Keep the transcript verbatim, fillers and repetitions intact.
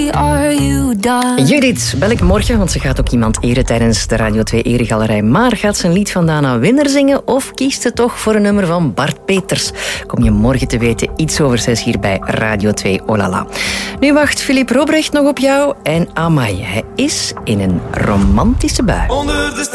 Judith, bel ik morgen, want ze gaat ook iemand eren tijdens de Radio twee Eregalerij. Maar gaat ze een lied van Dana Winner zingen of kiest ze toch voor een nummer van Bart Peters? Kom je morgen te weten, iets over zes hier bij Radio twee Olala. Nu wacht Philip Robrecht nog op jou en amai, hij is in een romantische bui.